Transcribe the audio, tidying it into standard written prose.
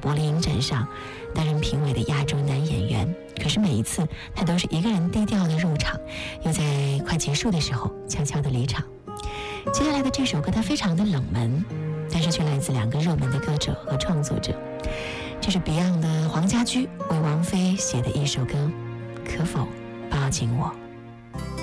柏林影展上担任评委的亚洲男演员，可是每一次他都是一个人低调的入场，又在快结束的时候悄悄的离场。接下来的这首歌它非常的冷门，但是却来自两个热门的歌者和创作者。这是 Beyond 的黄家驹为王菲写的一首歌，可否抱紧我。